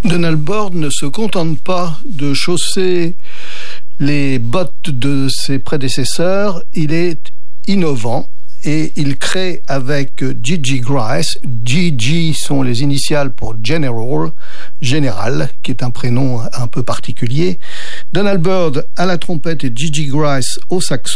Donald Byrd ne se contente pas de chausser les bottes de ses prédécesseurs, il est innovant et il crée avec Gigi Grice, GG sont les initiales pour Général, qui est un prénom un peu particulier. Donald Byrd à la trompette et Gigi Grice au saxo.